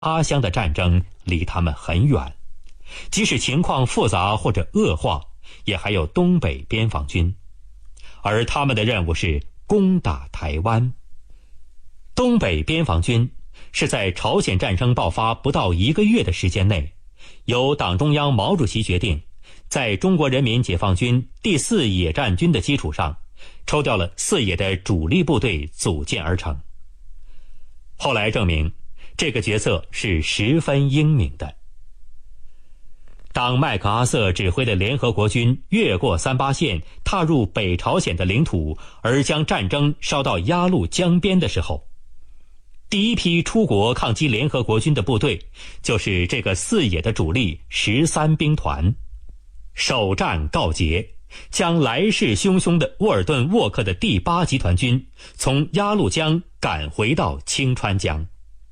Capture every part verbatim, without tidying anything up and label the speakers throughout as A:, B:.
A: 他乡的战争离他们很远，即使情况复杂或者恶化，也还有东北边防军，而他们的任务是攻打台湾。东北边防军是在朝鲜战争爆发不到一个月的时间内，由党中央毛主席决定，在中国人民解放军第四野战军的基础上，抽调了四野的主力部队组建而成。后来证明，这个角色是十分英明的。当麦克阿瑟指挥的联合国军越过三八线，踏入北朝鲜的领土，而将战争烧到鸭绿江边的时候，第一批出国抗击联合国军的部队就是这个四野的主力十三兵团。首战告捷，将来势汹汹的沃尔顿沃克的第八集团军从鸭绿江赶回到清川江。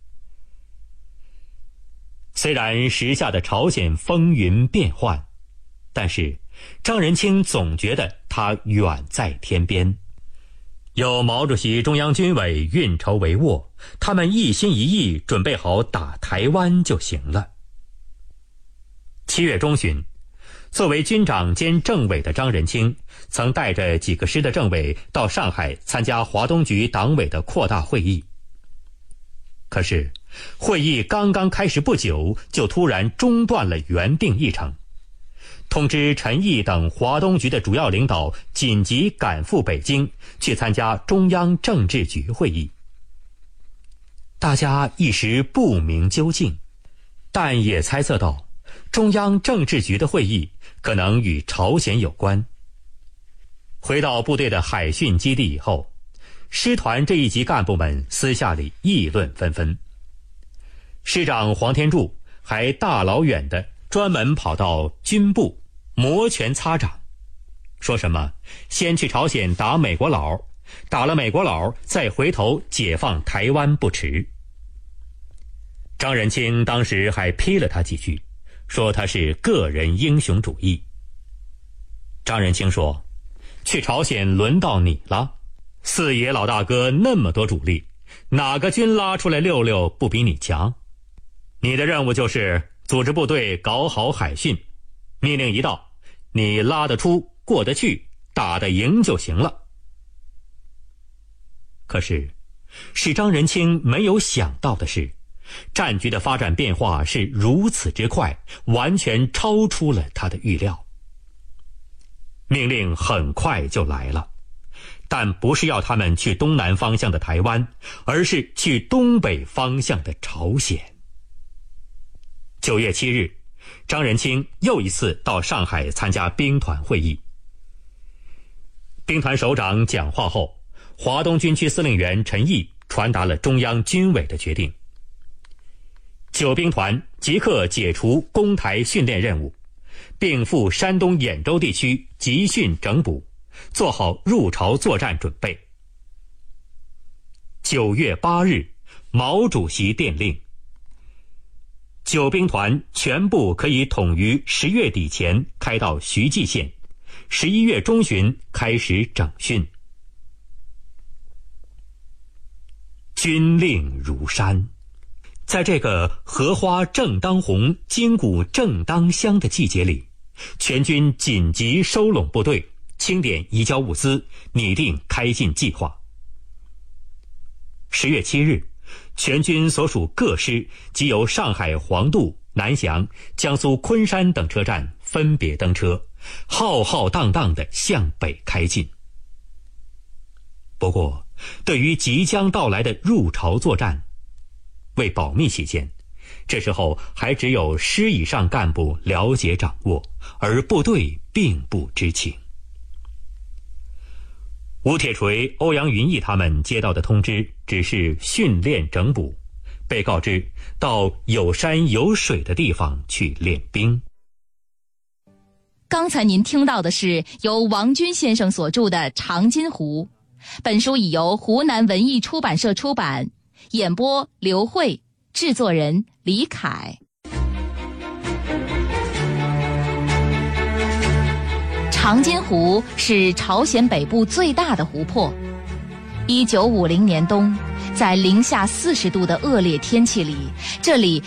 A: 虽然时下的朝鲜风云变幻，但是张人清总觉得他远在天边。有毛主席中央军委运筹帷幄，他们一心一意准备好打台湾就行了。七月中旬，作为军长兼政委的张人清曾带着几个师的政委到上海参加华东局党委的扩大会议。可是会议刚刚开始不久，就突然中断了原定议程，通知陈毅等华东局的主要领导紧急赶赴北京去参加中央政治局会议。大家一时不明究竟，但也猜测到中央政治局的会议可能与朝鲜有关。回到部队的海训基地以后，师团这一级干部们私下里议论纷纷。师长黄天柱还大老远的专门跑到军部摩拳擦掌，说什么先去朝鲜打美国佬，打了美国佬再回头解放台湾不迟。张人清当时还批了他几句，说他是个人英雄主义。张人清说，去朝鲜轮到你了，四野老大哥那么多主力，哪个军拉出来溜溜不比你强？你的任务就是组织部队搞好海训，命令一到，你拉得出过得去，打得赢就行了。可是使张人清没有想到的是，战局的发展变化是如此之快，完全超出了他的预料。命令很快就来了，但不是要他们去东南方向的台湾，而是去东北方向的朝鲜。九月七日，张人清又一次到上海参加兵团会议。兵团首长讲话后，华东军区司令员陈毅传达了中央军委的决定。九兵团即刻解除攻台训练任务，并赴山东兖州地区集训整补，做好入朝作战准备。九月八日，毛主席电令，九兵团全部可以统于十月底前开到徐济县，十一月中旬开始整训。军令如山，在这个荷花正当红、筋骨正当香的季节里，全军紧急收拢部队，清点移交物资，拟定开进计划。十月七日，全军所属各师即由上海黄渡、南翔、江苏昆山等车站分别登车，浩浩荡荡地向北开进。不过，对于即将到来的入朝作战，为保密起见，这时候还只有师以上干部了解掌握，而部队并不知情。吴铁锤、欧阳云逸他们接到的通知只是训练整补，被告知到有山有水的地方去练兵。
B: 刚才您听到的是由王军先生所著的《长津湖》，本书已由湖南文艺出版社出版，演播刘慧，制作人李凯。长津湖是朝鲜北部最大的湖泊， 一九五零年冬，在零下四十度的恶劣天气里，这里